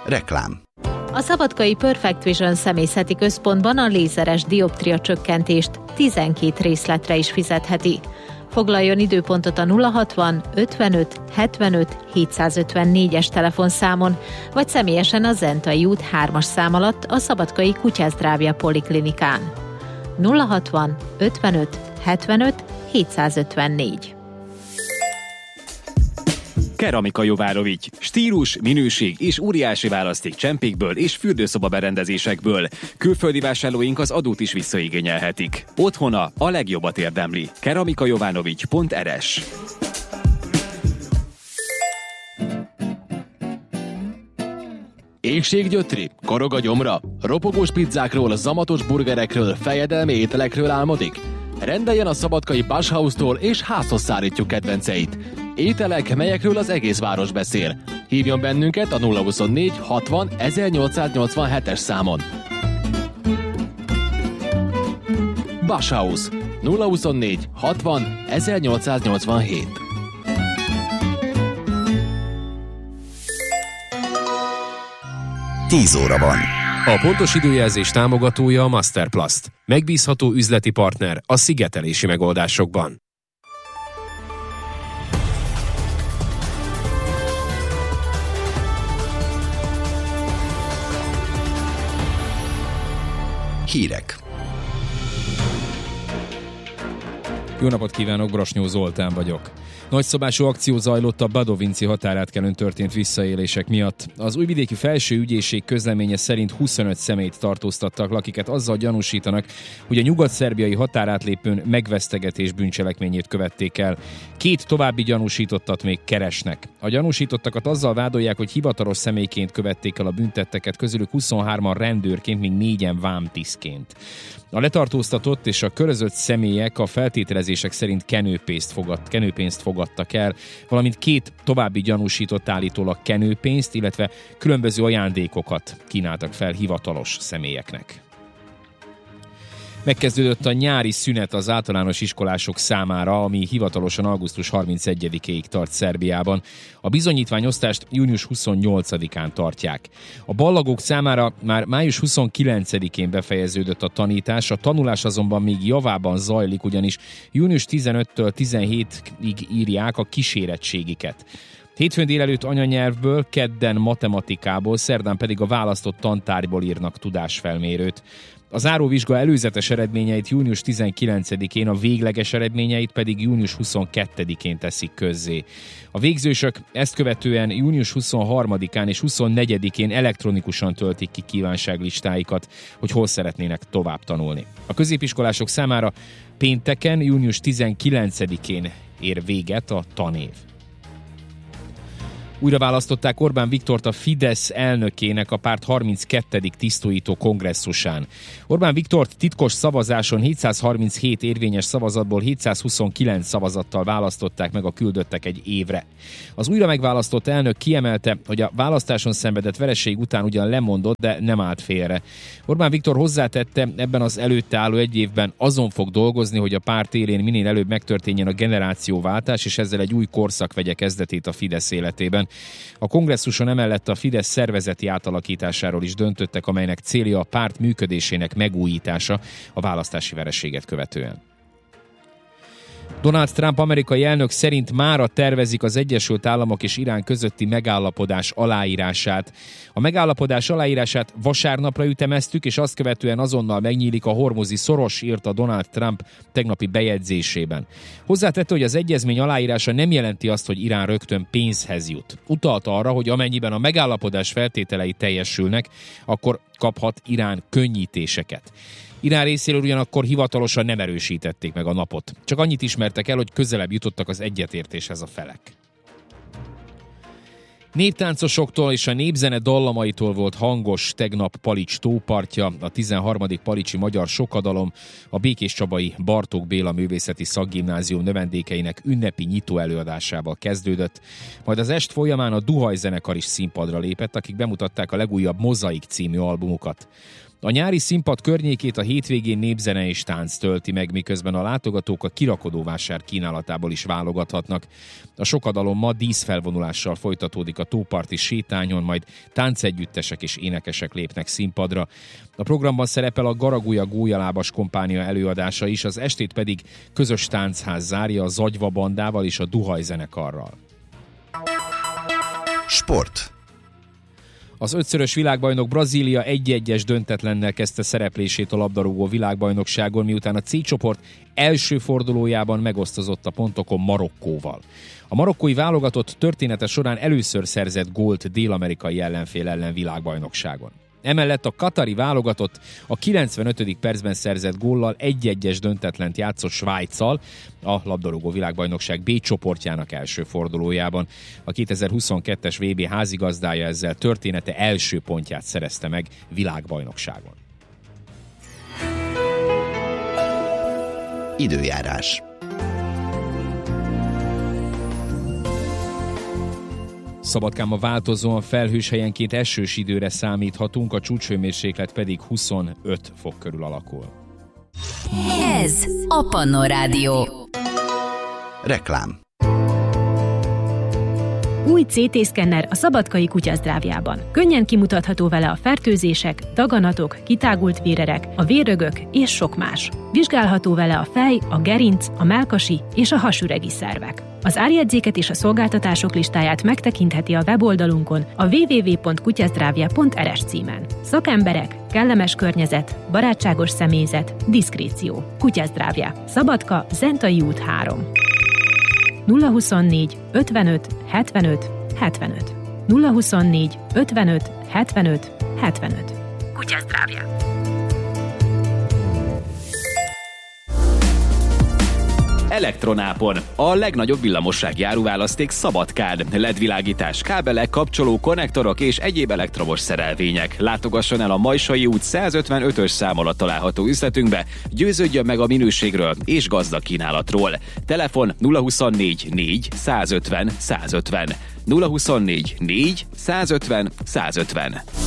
Reklám. A szabadkai Perfect Vision személyzeti központban a lézeres dioptria csökkentést 12 részletre is fizetheti. Foglaljon időpontot a 060 55 75 754-es telefonszámon, vagy személyesen a Zentai út 3-as szám alatt a Szabadkai Kutyázdrávja Poliklinikán. 060 55 75 754. Keramika Jovárovics. Stílus, minőség és óriási választék csempékből és fürdőszoba berendezésekből. Külföldi vásárlóink az adót is visszaigényelhetik. Otthona a legjobbat érdemli. keramikajovanovics.rs. Éhséggyötri? Korog a gyomra? Ropogós pizzákról, zamatos burgerekről, fejedelmi ételekről álmodik? Rendeljen a szabadkai Bauhaustól és házhoz szállítjuk kedvenceit. Ételek, melyekről az egész város beszél. Hívjon bennünket a 024 60 1887-es számon. Bauhaus 024 60 1887. Tíz óra van. A pontos időjelzés támogatója a Masterplast. Megbízható üzleti partner a szigetelési megoldásokban. Hírek. Jó napot kívánok, Brasnyó Zoltán vagyok. Nagyszabású akció zajlott a Badovinci határátkelőn történt visszaélések miatt. Az újvidéki felső ügyészség közleménye szerint 25 személyt tartóztattak, akiket azzal gyanúsítanak, hogy a nyugat-szerbiai határátlépőn megvesztegetés bűncselekményét követték el. 2 további gyanúsítottat még keresnek. A gyanúsítottakat azzal vádolják, hogy hivatalos személyként követték el a büntetteket, közülük 23-an rendőrként, még 4-en vámtisztként. A letartóztatott és a körözött személyek a feltételezések szerint kenőpénzt fogadtak el, valamint 2 további gyanúsított állítólag kenőpénzt, illetve különböző ajándékokat kínáltak fel hivatalos személyeknek. Megkezdődött a nyári szünet az általános iskolások számára, ami hivatalosan augusztus 31-ig tart Szerbiában. A bizonyítványosztást június 28-án tartják. A ballagók számára már május 29-én befejeződött a tanítás, a tanulás azonban még javában zajlik, ugyanis június 15-től 17-ig írják a kísérettségiket. Hétfőn délelőtt anyanyelvből, kedden matematikából, szerdán pedig a választott tantárgyból írnak tudásfelmérőt. A záróvizsga előzetes eredményeit június 19-én, a végleges eredményeit pedig június 22-én teszik közzé. A végzősök ezt követően június 23-án és 24-én elektronikusan töltik ki kívánságlistáikat, hogy hol szeretnének tovább tanulni. A középiskolások számára pénteken, június 19-én ér véget a tanév. Újra választották Orbán Viktort a Fidesz elnökének a párt 32. tisztújító kongresszusán. Orbán Viktort titkos szavazáson 737 érvényes szavazatból 729 szavazattal választották meg a küldöttek egy évre. Az újra megválasztott elnök kiemelte, hogy a választáson szenvedett vereség után ugyan lemondott, de nem állt félre. Orbán Viktor hozzátette, ebben az előtte álló egy évben azon fog dolgozni, hogy a párt élén minél előbb megtörténjen a generációváltás, és ezzel egy új korszak vegye kezdetét a Fidesz életében. A kongresszuson emellett a Fidesz szervezeti átalakításáról is döntöttek, amelynek célja a párt működésének megújítása a választási vereséget követően. Donald Trump amerikai elnök szerint mára tervezik az Egyesült Államok és Irán közötti megállapodás aláírását. A megállapodás aláírását vasárnapra ütemeztük, és azt követően azonnal megnyílik a hormuzi szoros, írta Donald Trump tegnapi bejegyzésében. Hozzátette, hogy az egyezmény aláírása nem jelenti azt, hogy Irán rögtön pénzhez jut. Utalta arra, hogy amennyiben a megállapodás feltételei teljesülnek, akkor kaphat Irán könnyítéseket. Irán részéről ugyanakkor hivatalosan nem erősítették meg a napot. Csak annyit ismertek el, hogy közelebb jutottak az egyetértéshez a felek. Néptáncosoktól és a népzene dallamaitól volt hangos tegnap Palics tópartja, a 13. Palicsi Magyar Sokadalom, a Békéscsabai Bartók Béla Művészeti Szakgimnázium növendékeinek ünnepi nyitó előadásával kezdődött, majd az est folyamán a Duhaj zenekar is színpadra lépett, akik bemutatták a legújabb Mozaik című albumukat. A nyári színpad környékét a hétvégén népzene és tánc tölti meg, miközben a látogatók a kirakodóvásár kínálatából is válogathatnak. A sokadalom ma díszfelvonulással folytatódik a tóparti sétányon, majd táncegyüttesek és énekesek lépnek színpadra. A programban szerepel a Garagulja Gólyalábas kompánia előadása is, az estét pedig közös táncház zárja a Zagyva bandával és a Duhaj zenekarral. Sport. Az 5-szörös világbajnok Brazília 1-1-es döntetlennel kezdte szereplését a labdarúgó világbajnokságon, miután a C csoport első fordulójában megosztozott a pontokon Marokkóval. A marokkói válogatott története során először szerzett gólt dél-amerikai ellenfél ellen világbajnokságon. Emellett a katari válogatott a 95. percben szerzett góllal 1-1-es döntetlent játszott Svájccal a labdarúgó világbajnokság B csoportjának első fordulójában. A 2022-es VB házigazdája ezzel története első pontját szerezte meg világbajnokságon. Időjárás. Szabadkán ma változóan felhős, helyenként esős időre számíthatunk, a csúcshőmérséklet pedig 25 fok körül alakul. Ez a Pannon Rádió. Reklám. Új CT-szkenner a Szabadkai Kutyasztráviában. Könnyen kimutatható vele a fertőzések, daganatok, kitágult vérerek, a vérrögök és sok más. Vizsgálható vele a fej, a gerinc, a mellkasi és a hasüregi szervek. Az árjegyzéket és a szolgáltatások listáját megtekintheti a weboldalunkon a www.kutyasztravia.rs címen. Szakemberek, kellemes környezet, barátságos személyzet, diszkréció. Kutyasztravia. Szabadka, Zentai út 3. 024 55 75 75. 024 55 75 75. Kutyasztravia. Elektronápon. A legnagyobb villamossági áruválaszték Szabadkán. LED-világítás, kábelek, kapcsoló, konnektorok és egyéb elektromos szerelvények. Látogasson el a Majsai út 155-ös szám alatt található üzletünkbe, győződjön meg a minőségről és gazdag kínálatról. Telefon 024 4 150 150. 024 4 150 150.